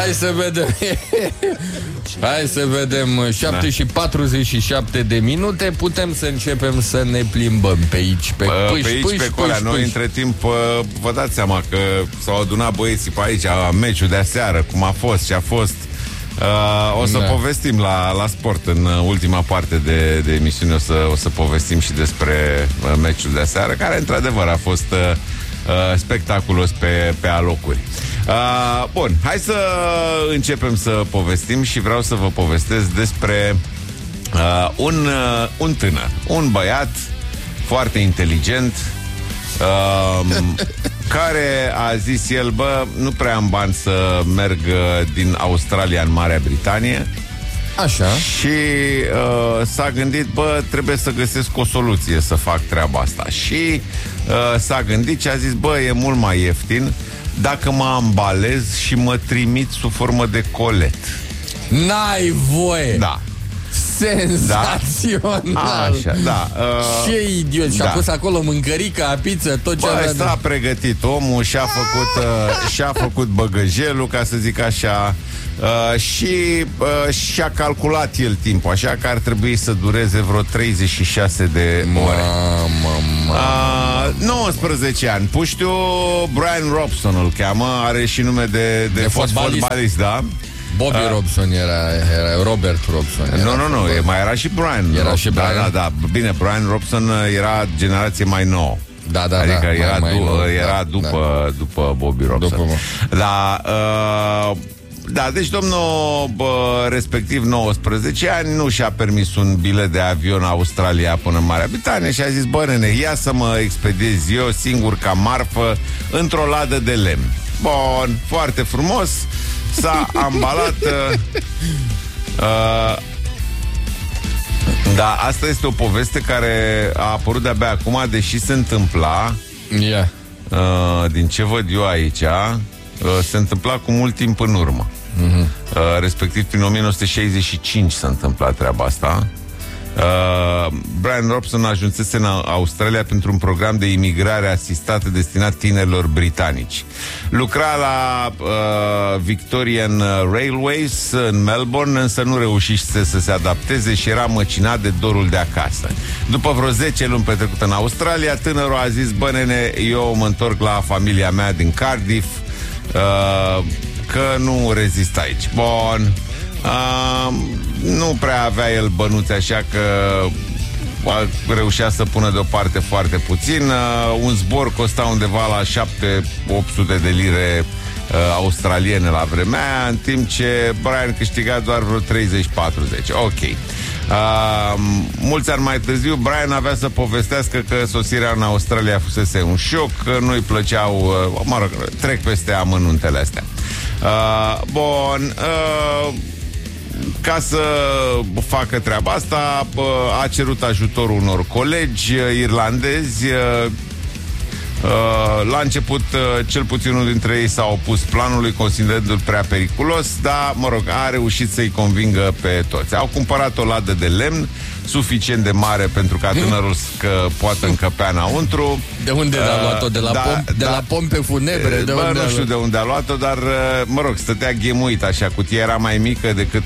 Hai să vedem. Hai să vedem. 7 și 47 de minute. Putem să începem să ne plimbăm pe aici, pe colea. Noi între timp vă dați seama că s-au adunat băieții pe aici, meciul de aseară, cum a fost, ce a fost. O să povestim la sport în ultima parte de emisiune. O să povestim și despre meciul de aseară, care într-adevăr a fost spectaculos pe alocuri. Bun, hai să începem să povestim și vreau să vă povestesc despre un tânăr, un băiat foarte inteligent, care a zis el, nu prea am bani să merg din Australia în Marea Britanie. Așa. Și s-a gândit, trebuie să găsesc o soluție să fac treaba asta. Și s-a gândit și a zis, e mult mai ieftin dacă mă ambalez și mă trimit sub formă de colet. N-ai voie! Da. Senzațional. Așa, da. Ce idiot. Și-a pus acolo mâncărica, pizza, tot ce avea. S-a pregătit omul, și-a făcut băgăjelul, ca să zic așa, și-a calculat el timpul, așa că ar trebui să dureze vreo 36 de ore. 19 ani. Puștiu Brian Robson îl cheamă, are și nume de fost fotbalist, da? Bobby Robson era Robert Robson. Nu, mai era și Brian. Era și Brian. Da. Bine, Brian Robson era generație mai nouă. Da. Adică era după Bobby Robson. Da, deci domnul respectiv 19 ani nu și-a permis un bilet de avion Australia până în Marea Britanie și a zis, nene, ia să mă expediez eu singur ca marfă într-o ladă de lemn. Bun, foarte frumos. S-a ambalat. Da, asta este o poveste care a apărut de-abia acum, deși se întâmpla. Din ce văd eu aici, se întâmpla cu mult timp în urmă. Respectiv prin 1965 s-a întâmplat treaba asta. Brian Robson ajunsese în Australia pentru un program de imigrare asistată destinat tinerilor britanici. Lucra la Victorian Railways în Melbourne, însă nu reușise să se adapteze și era măcinat de dorul de acasă. După vreo 10 luni petrecute în Australia, tânărul a zis, nene, eu mă întorc la familia mea din Cardiff, că nu rezist aici. Bun. Nu prea avea el bănuți, așa că reușea să pună deoparte foarte puțin. Un zbor costa undeva la 700-800 de lire australiene la vremea aia, în timp ce Brian câștiga doar vreo 30-40. Ok. Mulți ani mai târziu Brian avea să povestească că sosirea în Australia fusese un șoc, că nu-i plăceau, trec peste amănuntele astea. Bun. Ca să facă treaba asta, a cerut ajutorul unor colegi irlandezi. La început, cel puțin unul dintre ei s-a opus planului, considerându-l prea periculos, dar, a reușit să-i convingă pe toți. Au cumpărat o ladă de lemn suficient de mare pentru ca tânărul să poată încăpea înăuntru. De unde a luat-o? De la pompe funebre? Nu știu de unde a luat-o, dar, stătea ghemuit așa, cutia era mai mică decât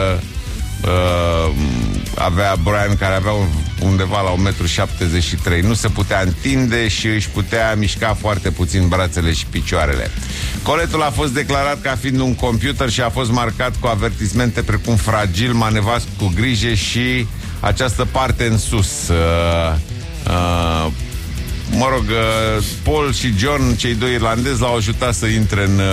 avea Brian, care avea undeva la 1,73 m. Nu se putea întinde și își putea mișca foarte puțin brațele și picioarele. Coletul a fost declarat ca fiind un computer și a fost marcat cu avertismente precum fragil, manevați cu grijă și această parte în sus. Paul și John, cei doi irlandezi, l-au ajutat să intre în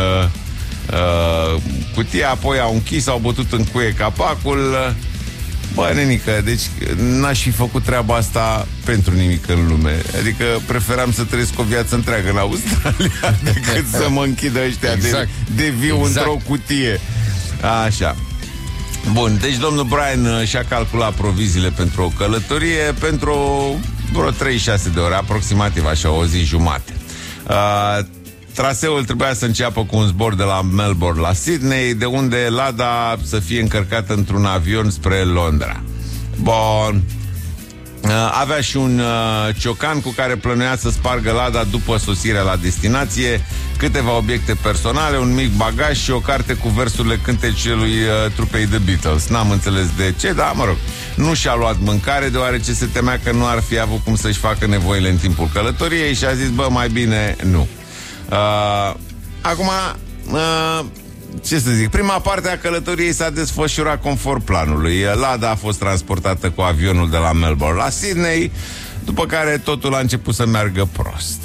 cutia, apoi au închis, au bătut în cuie capacul. Nenică, deci n-aș fi făcut treaba asta pentru nimic în lume. Adică preferam să trăiesc o viață întreagă în Australia decât să mă închidă ăștia de viu într-o cutie. Așa. Bun, deci domnul Brian și-a calculat proviziile pentru o călătorie pentru vreo 36 de ore, aproximativ așa, o zi jumate. Traseul trebuia să înceapă cu un zbor de la Melbourne la Sydney, de unde lada să fie încărcată într-un avion spre Londra. Bun. Avea și un ciocan cu care plănuia să spargă Lada după sosirea la destinație, câteva obiecte personale, un mic bagaj și o carte cu versurile cântecelui trupei The Beatles. N-am înțeles de ce, dar mă rog, nu și-a luat mâncare deoarece se temea că nu ar fi avut cum să-și facă nevoile în timpul călătoriei și a zis, bă, mai bine nu. Acum, ce să zic, prima parte a călătoriei s-a desfășurat conform planului. Lada a fost transportată cu avionul de la Melbourne la Sydney, după care totul a început să meargă prost.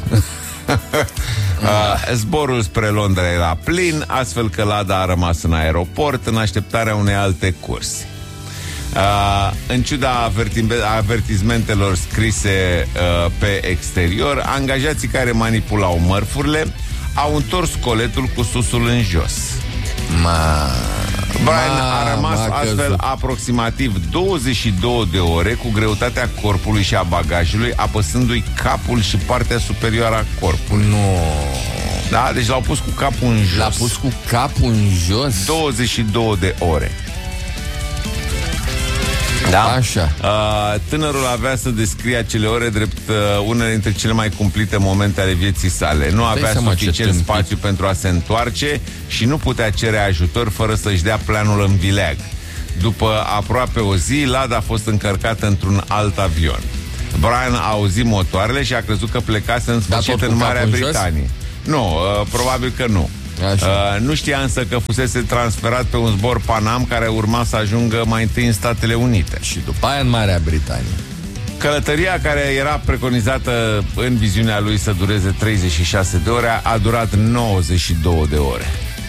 Zborul spre Londra era plin, astfel că Lada a rămas în aeroport în așteptarea unei alte curse. În ciuda avertizmentelor scrise pe exterior, angajații care manipulau mărfurile au întors coletul cu susul în jos. Brian a rămas astfel aproximativ 22 de ore cu greutatea corpului și a bagajului, apăsându-i capul și partea superioară a corpului. Da, deci l-au pus cu capul în jos. L-a pus cu capul în jos? 22 de ore. Da? Așa. Tânărul avea să descrie acele ore drept unele dintre cele mai cumplite momente ale vieții sale. Nu avea suficient spațiu pentru a se întoarce și nu putea cere ajutor fără să-și dea planul în vileag. După aproape o zi, Lada a fost încărcată într-un alt avion. Brian a auzit motoarele și a crezut că plecase în sfârșit în Marea Britanie. Nu, probabil că nu. Nu știa însă că fusese transferat pe un zbor Panam care urma să ajungă mai întâi în Statele Unite și după aia în Marea Britanie. Călătoria, care era preconizată în viziunea lui să dureze 36 de ore, a durat 92 de ore.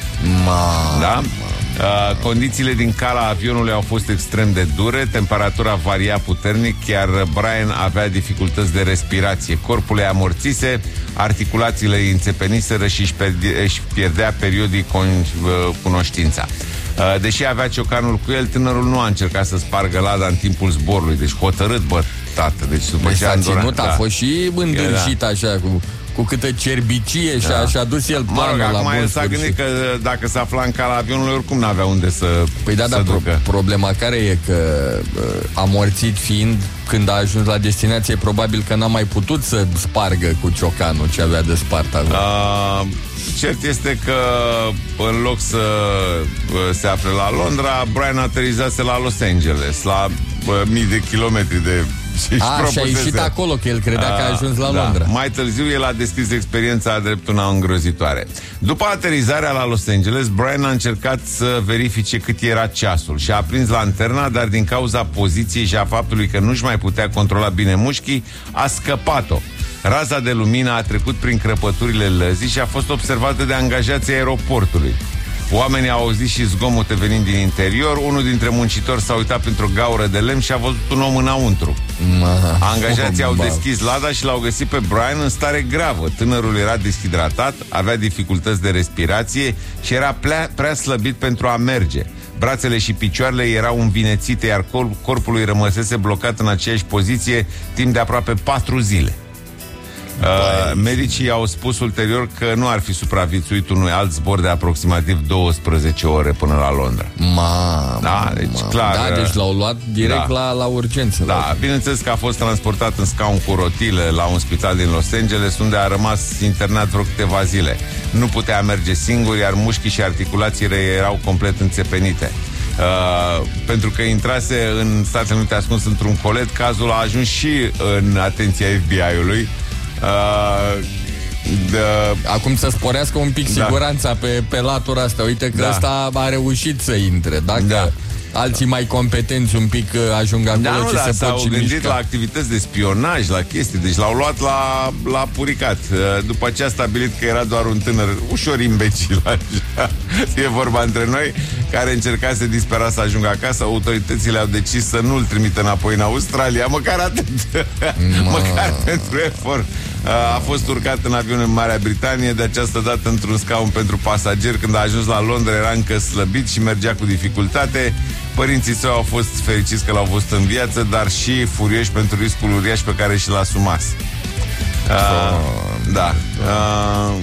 Da? Condițiile din cala avionului au fost extrem de dure, temperatura varia puternic, iar Brian avea dificultăți de respirație. Corpul îi amorțise, articulațiile îi înțepeniseră și își pierdea periodic cunoștința. Deși avea ciocanul cu el, tânărul nu a încercat să spargă Lada în timpul zborului. Deci hotărât, tată. Deci după ce a ținut, a fost și îndârjit așa cu câtă cerbicie și a dus el planul la acum el s-a gândit că dacă se afla în cala avionului, oricum n-avea unde să ducă. Problema care e că amorțit fiind, când a ajuns la destinație, probabil că n-a mai putut să spargă cu ciocanul ce avea de spart. Cert este că în loc să se afle la Londra, Brian aterizase la Los Angeles, la mii de kilometri de... Și a ieșit acolo, că el credea că a ajuns la Londra. Mai târziu el a descris experiența drept una îngrozitoare. După aterizarea la Los Angeles, Brian a încercat să verifice cât era ceasul și a aprins lanterna, dar din cauza poziției și a faptului că nu-și mai putea controla bine mușchii, a scăpat-o. Raza de lumină a trecut prin crăpăturile lăzii și a fost observată de angajații aeroportului. Oamenii au auzit și zgomote venind din interior. Unul dintre muncitori s-a uitat printr-o gaură de lemn și a văzut un om înăuntru. Angajații au deschis Lada și l-au găsit pe Brian în stare gravă. Tânărul era deshidratat, avea dificultăți de respirație și era prea slăbit pentru a merge. Brațele și picioarele erau învinețite, iar corpul lui rămăsese blocat în aceeași poziție timp de aproape 4 zile. Medicii au spus ulterior că nu ar fi supraviețuit unui alt zbor de aproximativ 12 ore până la Londra. Deci clar. Deci l-au luat direct la urgență. Bineînțeles că a fost transportat în scaun cu rotile la un spital din Los Angeles, unde a rămas internat vreo câteva zile. Nu putea merge singur, iar mușchii și articulațiile erau complet înțepenite. Pentru că intrase în Statele Unite ascuns într-un colet, cazul a ajuns și în atenția FBI-ului. Acum să sporească un pic siguranța pe latura asta. Uite că ăsta a reușit să intre. Dacă alții mai competenți un pic ajung acolo, ce se pot și gândit la activități de spionaj, la chestii. Deci l-au luat la puricat. După ce a stabilit că era doar un tânăr ușor imbecil, așa, e vorba între noi, care încercase disperat să ajungă acasă, autoritățile au decis să nu-l trimită înapoi în Australia. Măcar atât. Măcar pentru efort. A fost urcat în avion în Marea Britanie, de această dată într-un scaun pentru pasageri. Când a ajuns la Londra era încă slăbit și mergea cu dificultate. Părinții săi au fost fericiți că l-au văzut în viață, dar și furioși pentru riscul uriaș pe care și l-a asumat.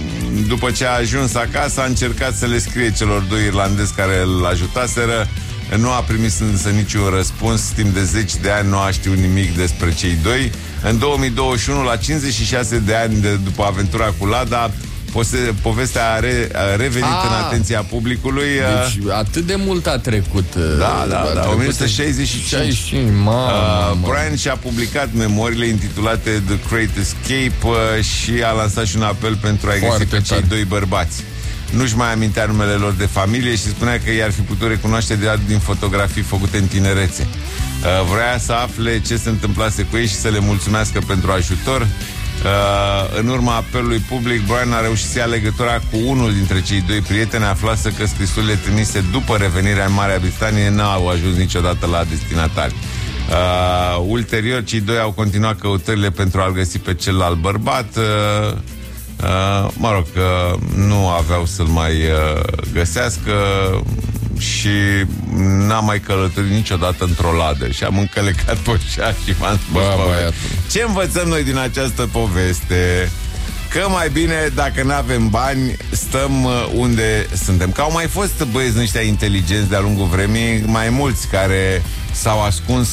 După ce a ajuns acasă, a încercat să le scrie celor doi irlandezi care îl ajutaseră Nu a primit însă niciun răspuns. Timp de 10 de ani nu a știut nimic despre cei doi. În 2021, la 56 de ani după aventura cu Lada, povestea a revenit în atenția publicului. Deci atât de mult a trecut. Da, 1965. Brian și-a publicat memoriile intitulate The Great Escape și a lansat și un apel pentru a-i găsi pe cei doi bărbați. Nu-și mai amintea numele lor de familie și spunea că i-ar fi putut recunoaște din fotografii făcute în tinerețe. Vrea să afle ce se întâmplase cu ei și să le mulțumească pentru ajutor. În urma apelului public, Brian a reușit să ia legătura cu unul dintre cei doi prieteni. Aflasă că scrisurile trimise după revenirea în Marea Britanie n-au ajuns niciodată la destinatari. Ulterior, cei doi au continuat căutările pentru a-l găsi pe celălalt bărbat. Mă rog, nu aveau să-l mai găsească și n-am mai călătorit niciodată într-o ladă și am încălecat pe șa și m-am spus, ce învățăm noi din această poveste? Că mai bine, dacă n-avem bani, stăm unde suntem. Că au mai fost băieți ăștia inteligenți de-a lungul vremii, mai mulți care s-au ascuns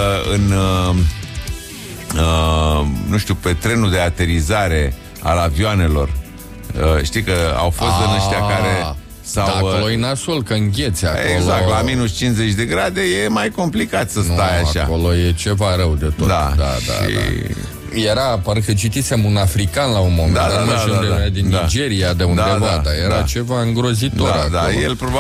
nu știu, pe trenul de aterizare al avioanelor. Știi că au fost din ăștia care da, acolo e nasol, că îngheți acolo. Exact, la minus 50 de grade e mai complicat să stai așa. Acolo e ceva rău de tot. Da. Era, parcă citisem un african la un moment dat, din Nigeria, de undeva, dar era ceva îngrozitor acolo. El probabil